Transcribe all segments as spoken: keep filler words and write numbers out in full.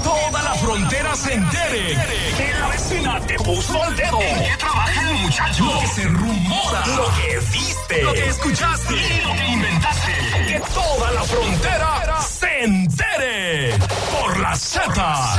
toda la frontera se entere. Que la vecina te puso el dedo. ¿En qué trabaja el muchacho? Lo que se rumora. Lo que viste. Lo que escuchaste. Y lo que inventaste. Que toda la frontera se entere. Por la Z.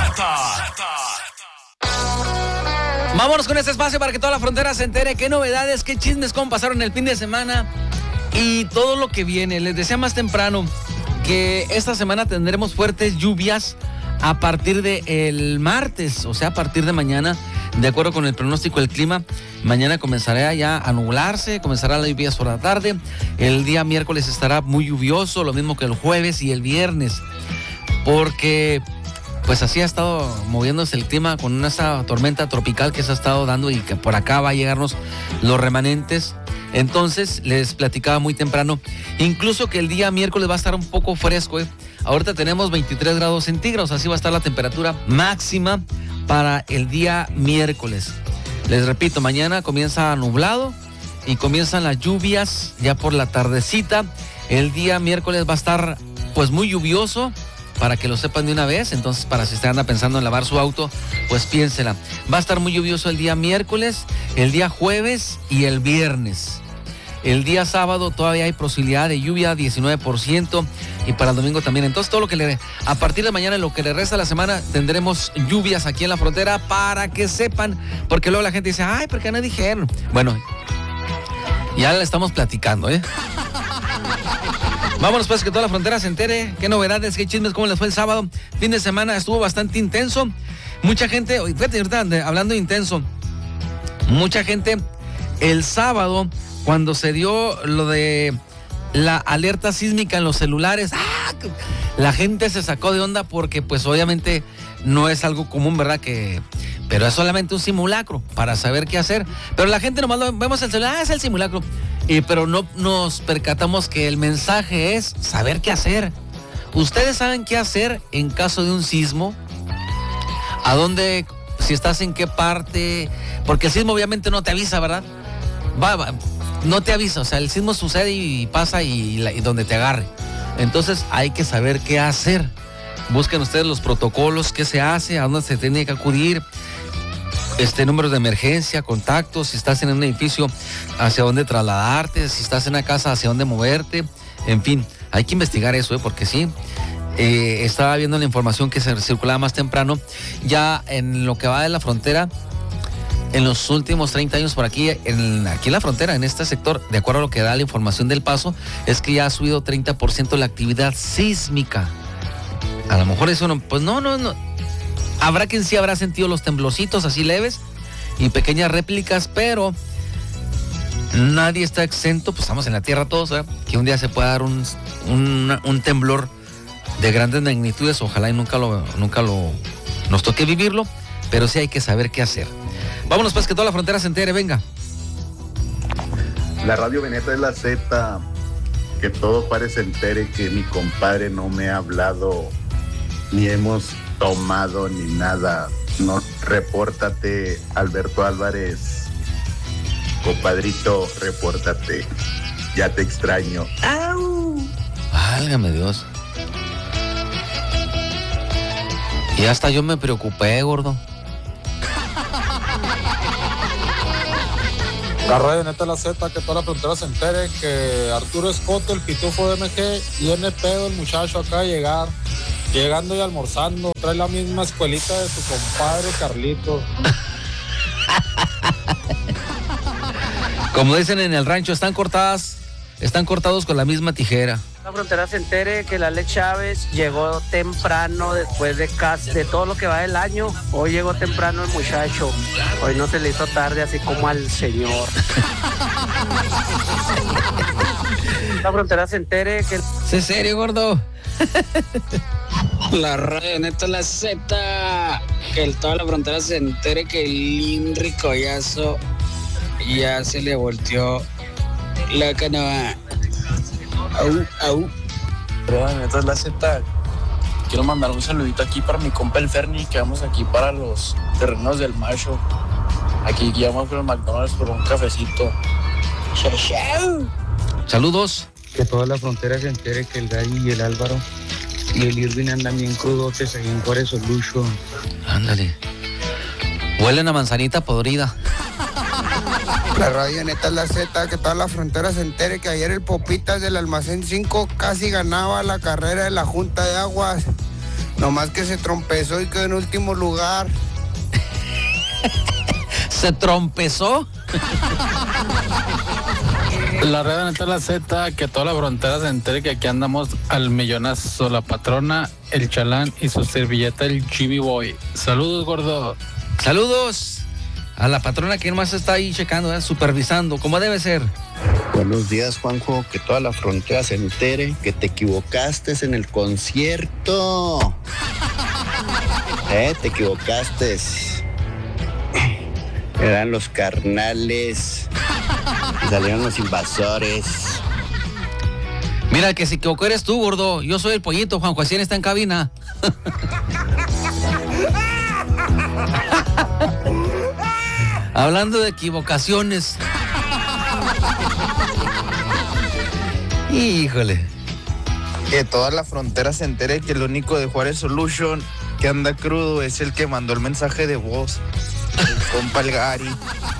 Vámonos con este espacio para que toda la frontera se entere. Qué novedades, qué chismes, cómo pasaron el fin de semana y todo lo que viene. Les decía más temprano que esta semana tendremos fuertes lluvias a partir del martes, o sea, a partir de mañana, de acuerdo con el pronóstico del clima. Mañana comenzará ya a nublarse, comenzará la lluvia por la tarde. El día miércoles estará muy lluvioso, lo mismo que el jueves y el viernes, porque pues así ha estado moviéndose el clima con esa tormenta tropical que se ha estado dando y que por acá va a llegarnos los remanentes. Entonces, les platicaba muy temprano, incluso que el día miércoles va a estar un poco fresco, ¿eh? Ahorita tenemos veintitrés grados centígrados, así va a estar la temperatura máxima para el día miércoles. Les repito, mañana comienza nublado y comienzan las lluvias ya por la tardecita. El día miércoles va a estar pues muy lluvioso, para que lo sepan de una vez. Entonces, para si usted anda pensando en lavar su auto, pues piénsela. Va a estar muy lluvioso el día miércoles, el día jueves y el viernes. El día sábado todavía hay posibilidad de lluvia, diecinueve por ciento, y para el domingo también. Entonces, todo lo que le, a partir de mañana, lo que le resta de la semana, tendremos lluvias aquí en la frontera para que sepan, porque luego la gente dice, ay, ¿por qué no dijeron? Bueno, ya le estamos platicando, ¿eh? Vámonos pues, que toda la frontera se entere. Qué novedades, qué chismes, cómo les fue el sábado. Fin de semana estuvo bastante intenso. Mucha gente, fíjate, ahorita hablando de intenso, mucha gente el sábado, cuando se dio lo de la alerta sísmica en los celulares, ¡ah! La gente se sacó de onda porque pues obviamente no es algo común, ¿verdad? Que, pero es solamente un simulacro para saber qué hacer. Pero la gente nomás lo vemos el celular, ah, es el simulacro. Y, pero no nos percatamos que el mensaje es saber qué hacer. ¿Ustedes saben qué hacer en caso de un sismo? ¿A dónde, si estás en qué parte? Porque el sismo obviamente no te avisa, ¿verdad? Va, va, no te avisa, o sea, el sismo sucede y pasa y, y donde te agarre. Entonces hay que saber qué hacer. Busquen ustedes los protocolos, qué se hace, a dónde se tiene que acudir. Este, números de emergencia, contactos, si estás en un edificio, hacia dónde trasladarte, si estás en una casa, hacia dónde moverte, en fin, hay que investigar eso, ¿eh? Porque sí, eh, estaba viendo la información que se circulaba más temprano, ya en lo que va de la frontera, en los últimos treinta años por aquí, en, aquí en la frontera, en este sector, de acuerdo a lo que da la información del Paso, es que ya ha subido treinta por ciento la actividad sísmica. A lo mejor eso no, pues no, no, no. Habrá quien sí habrá sentido los temblorcitos así leves y pequeñas réplicas, pero nadie está exento, pues estamos en la tierra todos, ¿eh? Que un día se pueda dar un, un, un temblor de grandes magnitudes, ojalá y nunca lo, nunca lo nos toque vivirlo, pero sí hay que saber qué hacer. Vámonos pues, que toda la frontera se entere, venga. La radio Veneta es la Z, que todo parece entere, que mi compadre no me ha hablado, ni hemos tomado ni nada. No, repórtate, Alberto Álvarez. Compadrito, repórtate. Ya te extraño. ¡Au! Válgame Dios. Y hasta yo me preocupé, gordo. La radio Neta la Z, que toda la frontera se entere que Arturo Escoto, el pitufo de M G, viene pedo el muchacho acá a llegar. Llegando y almorzando, trae la misma escuelita de su compadre Carlito. Como dicen en el rancho, están cortadas, están cortados con la misma tijera. La frontera se entere que la Alex Chávez llegó temprano después de casi, de todo lo que va del año. Hoy llegó temprano el muchacho. Hoy no se le hizo tarde, así como al señor. La frontera se entere que... ¿Es serio, gordo? La radio Neta la Z, que el, toda la frontera se entere que el Inri Collazo ya se le volteó la canoa. Au, au. Radio Neta la Z, quiero mandar un saludito aquí para mi compa el Ferni, que vamos aquí para los terrenos del Macho. Aquí vamos por el McDonald's por un cafecito. Chau, chau. Saludos. Que toda la frontera se entere que el Gallo y el Álvaro Y el Irving anda bien crudotes ahí en Juárez Solution. Ándale. Huelen a manzanita podrida. La radio neta es la Z, que toda la frontera se entere que ayer el Popitas del Almacén cinco casi ganaba la carrera de la Junta de Aguas. Nomás que se trompezó y quedó en último lugar. ¿Se trompezó? La red neta es la Z, que toda la frontera se entere que aquí andamos al millonazo, la patrona, el chalán y su servilleta, el Jimmy Boy. Saludos, gordo. Saludos a la patrona que nomás está ahí checando, ¿eh? Supervisando, como debe ser. Buenos días, Juanjo, que toda la frontera se entere que te equivocaste en el concierto. Eh, te equivocaste. Eran los carnales y salieron los invasores. Mira, el que se equivocó eres tú, gordo. Yo soy el pollito, Juan José está en cabina. Hablando de equivocaciones. Híjole. Que toda la frontera se entere que el único de Juárez Solution que anda crudo es el que mandó el mensaje de voz. El compa el Gary.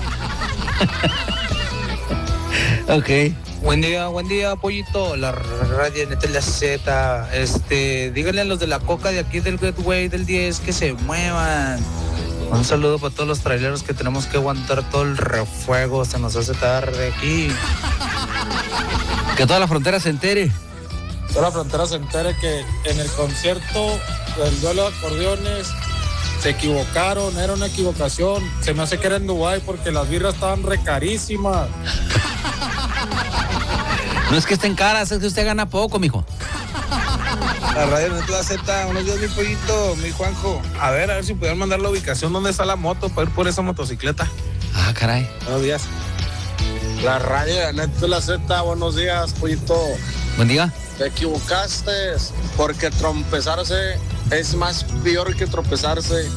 Ok. Buen día, buen día, pollito. La radio neta es la Z. Este, díganle a los de la coca de aquí del Gateway del diez que se muevan. Un saludo para todos los traileros que tenemos que aguantar todo el refuego. Se nos hace tarde aquí. Que toda la frontera se entere. Toda la frontera se entere que en el concierto del duelo de acordeones se equivocaron, era una equivocación. Se me hace que era en Dubái porque las birras estaban recarísimas. No es que estén caras, es que usted gana poco, mijo. La radio neta es la Z. Buenos días, mi pollito, mi Juanjo. A ver, a ver si pudieran mandar la ubicación donde está la moto para ir por esa motocicleta. Ah, caray. Buenos días. La radio neta es la Z. Buenos días, pollito. Buen día. Te equivocaste porque trompezarse es más peor que tropezarse.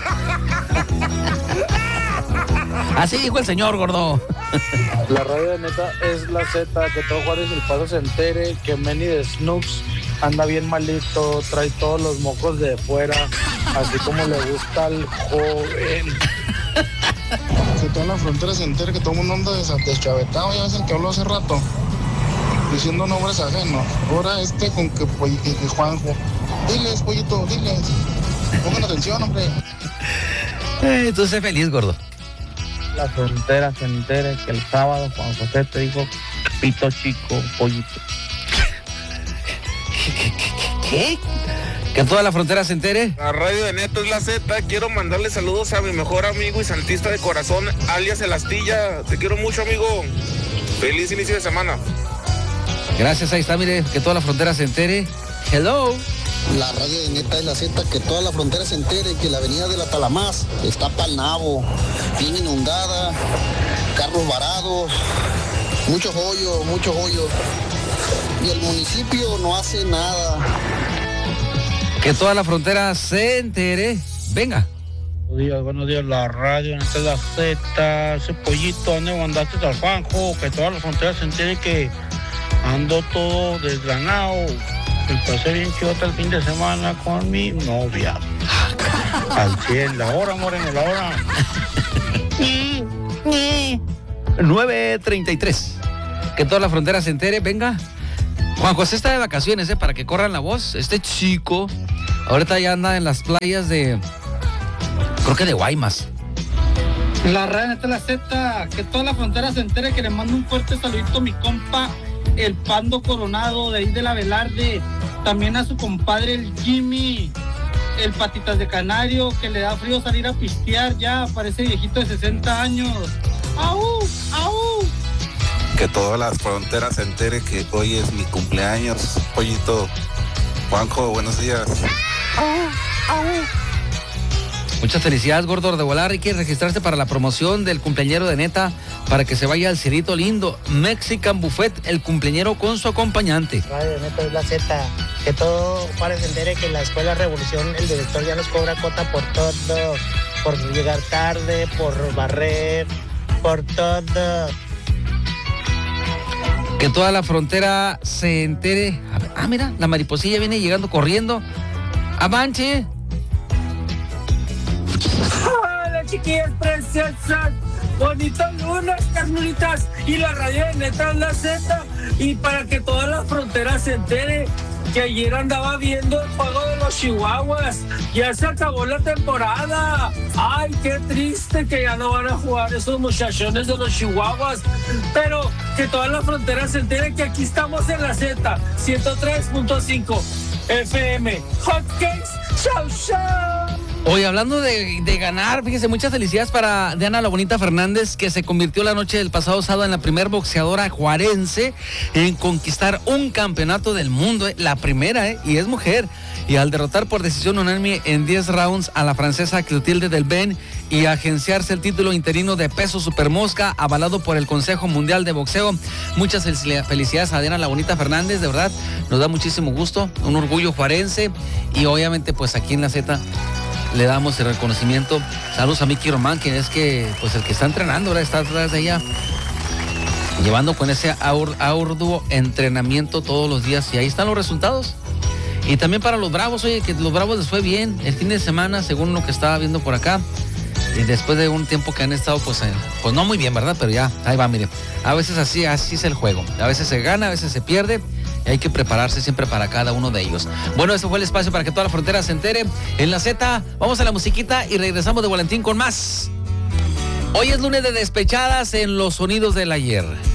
Así dijo el señor, gordo. La radio neta es la Z, que todo Juárez el Paso se entere que Manny de Snooks anda bien malito, trae todos los mocos de fuera, así como le gusta al joven. Que toda la frontera se entere que todo el mundo anda deschavetado, ya ves el que habló hace rato, diciendo nombres ajenos. Ahora este con que, que, que Juanjo. Diles, pollito, diles. Pongan atención, hombre. Eh, tú sé feliz, gordo. La frontera se entere que el sábado Juan José te dijo pito chico, pollito. ¿Qué? ¿Qué? Que toda la frontera se entere. La radio de Neto es la Z. Quiero mandarle saludos a mi mejor amigo y santista de corazón, alias El Astilla. Te quiero mucho, amigo. Feliz inicio de semana. Gracias, ahí está, mire, que toda la frontera se entere. Hello. La radio de neta es la Z, que toda la frontera se entere que la avenida de la Talamás está pa'l nabo, bien inundada, carros varados, muchos hoyos, muchos hoyos. Y el municipio no hace nada. Que toda la frontera se entere. Venga. Buenos días, buenos días, la radio, esta es la Z, ese pollito, ¿dónde mandaste al Juanjo? Que toda la frontera se entere que ando todo desgranado. Me pasé bien chota el fin de semana con mi novia. Al cien, la hora, moreno, la hora. nueve treinta y tres. Que toda la frontera se entere, venga. Juan José está de vacaciones, ¿eh? Para que corran la voz. Este chico ahorita ya anda en las playas de... Creo que de Guaymas. La radio neta la Z, que toda la frontera se entere que le mando un fuerte saludito a mi compa, el Pando Coronado, de ahí de la Velarde. También a su compadre, el Jimmy, el Patitas de Canario, que le da frío salir a pistear ya, parece viejito de sesenta años. ¡Au! ¡Au! Que todas las fronteras se entere que hoy es mi cumpleaños, pollito. Juanjo, buenos días. ¡Au! ¡Au! Muchas felicidades, gordo de volar. Hay que registrarse para la promoción del cumpleañero de Neta para que se vaya al Cerrito Lindo. Mexican Buffet, el cumpleañero con su acompañante. Radio Neta es la Z. Que todo Juárez se entere que en la Escuela Revolución el director ya nos cobra cuota por todo. Por llegar tarde, por barrer, por todo. Que toda la frontera se entere. A ver, ah, mira, la mariposilla viene llegando corriendo. ¡Avance! Hola, chiquillas preciosas. Bonito lunes, carnuritas. Y la radio de Neta es la Z. Y para que toda la frontera se entere que ayer andaba viendo el juego de los Chihuahuas. Ya se acabó la temporada. Ay, qué triste que ya no van a jugar esos muchachones de los Chihuahuas. Pero que toda la frontera se entere que aquí estamos en la Z, ciento tres punto cinco F M. Hotcakes, chau, chau. Hoy hablando de, de ganar, fíjese, muchas felicidades para Diana La Bonita Fernández, que se convirtió la noche del pasado sábado en la primer boxeadora juarense en conquistar un campeonato del mundo, eh, la primera, eh, y es mujer. Y al derrotar por decisión unánime en diez rounds a la francesa Clotilde Delben y agenciarse el título interino de peso supermosca, avalado por el Consejo Mundial de Boxeo. Muchas felicidades a Diana La Bonita Fernández, de verdad, nos da muchísimo gusto, un orgullo juarense, y obviamente pues aquí en la Z le damos el reconocimiento. Saludos a Miki Román, quien es que, pues el que está entrenando, ahora está atrás de ella, llevando con ese arduo entrenamiento todos los días, y ahí están los resultados. Y también para los Bravos, oye, que los Bravos les fue bien el fin de semana, según lo que estaba viendo por acá, y después de un tiempo que han estado, pues, eh, pues no muy bien, ¿verdad? Pero ya, ahí va, mire, a veces así, así es el juego, a veces se gana, a veces se pierde, y hay que prepararse siempre para cada uno de ellos. Bueno, ese fue el espacio para que toda la frontera se entere. En la Z, vamos a la musiquita y regresamos de Valentín con más. Hoy es lunes de despechadas en los sonidos del ayer.